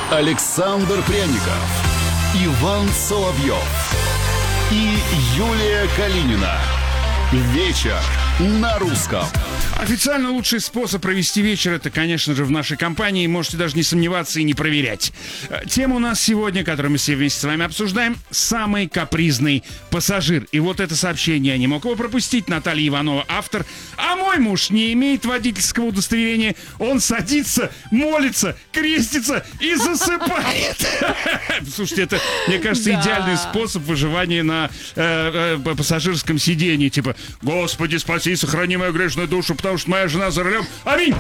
Александр Пряников, Иван Соловьев и Юлия Калинина. Вечер на русском. Официально лучший способ провести вечер — это, конечно же, в нашей компании. Можете даже не сомневаться и не проверять. Тема у нас сегодня, которую мы все вместе с вами обсуждаем, самый капризный пассажир. И вот это сообщение я не мог его пропустить. Наталья Иванова, автор. А мой муж не имеет водительского удостоверения. Он садится, молится, крестится и засыпает. Слушайте, это, мне кажется, идеальный способ выживания на пассажирском сидении. Типа: Господи, спаси, сохрани мою грешную душу, потому что моя жена за рулем. Аминь!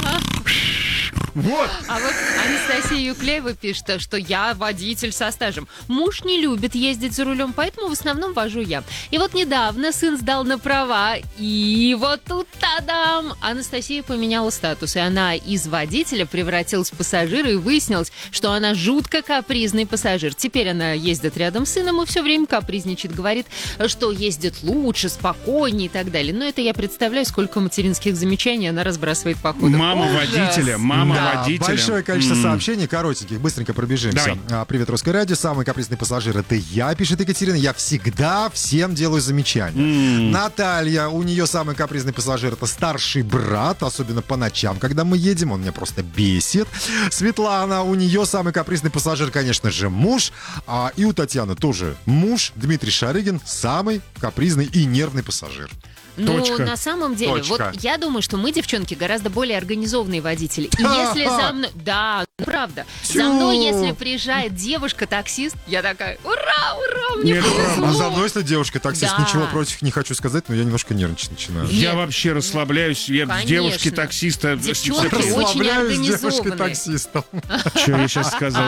Вот. А вот Анастасия Юклеева пишет, что я водитель со стажем. Муж не любит ездить за рулем, поэтому в основном вожу я. И вот недавно сын сдал на права, и вот тут тадам! Анастасия поменяла статус, и она из водителя превратилась в пассажира, и выяснилось, что она жутко капризный пассажир. Теперь она ездит рядом с сыном и все время капризничает, говорит, что ездит лучше, спокойнее и так далее. Но это я представляю, сколько материнских замечаний она разбрасывает по ходу. Мама водителя, мама водителя. Большое количество сообщений, коротеньких, быстренько пробежимся. Привет, Русское радио. Самый капризный пассажир — это я, пишет Екатерина. Я всегда всем делаю замечания. Наталья, у нее самый капризный пассажир — это старший брат, особенно по ночам, когда мы едем, он меня просто бесит. Светлана, у нее самый капризный пассажир, конечно же, муж. И у Татьяны тоже муж. Дмитрий Шарыгин самый капризный и нервный пассажир. Ну, на самом деле, вот я думаю, что мы, девчонки, гораздо более организованные водители. И если за мной... Да, правда. За мной, если приезжает девушка-таксист, я такая: ура, ура, мне повезло. А за мной, если девушка-таксист, ничего против не хочу сказать, но я немножко нервничать начинаю. Я вообще расслабляюсь. Я девушки-таксиста... Девчонки очень организованные. Девушкой-таксистом. Что я сейчас сказал?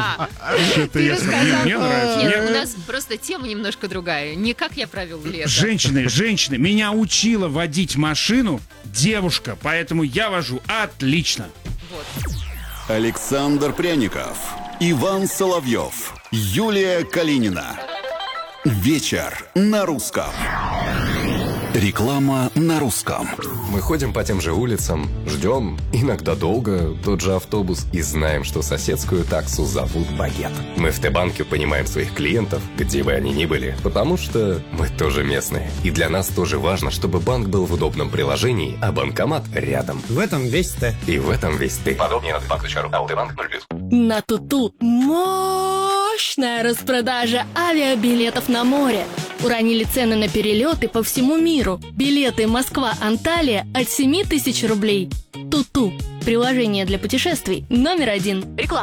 Мне нравится. Нет, у нас просто тема немножко другая. Не как я провел лето. Женщины, меня учила водить машину девушка, поэтому я вожу отлично. Александр Пряников, Иван Соловьев, Юлия Калинина. Вечер на русском. Реклама на русском. Мы ходим по тем же улицам, ждем, иногда долго, тот же автобус, и знаем, что соседскую таксу зовут Багет. Мы в Т-банке понимаем своих клиентов, где бы они ни были, потому что мы тоже местные. И для нас тоже важно, чтобы банк был в удобном приложении, а банкомат рядом. В этом весь Т. И в этом весь Ты. Подробнее на Т-банк.ру. АЛТ-банк 0+. На Туту мощная распродажа авиабилетов на море. Уронили цены на перелеты по всему миру. Билеты Москва-Анталия от 7 тысяч рублей. Туту. Приложение для путешествий номер 1. Реклама.